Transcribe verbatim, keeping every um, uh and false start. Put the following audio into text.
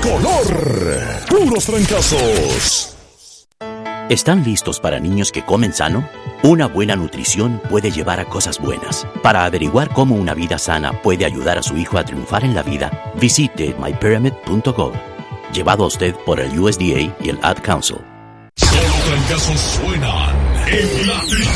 tricolor. Puros trancazos. ¿Están listos para niños que comen sano? Una buena nutrición puede llevar a cosas buenas. Para averiguar cómo una vida sana puede ayudar a su hijo a triunfar en la vida, visite my pyramid punto gov. Llevado a usted por el U S D A y el Ad Council. Solo trancazos suenan en la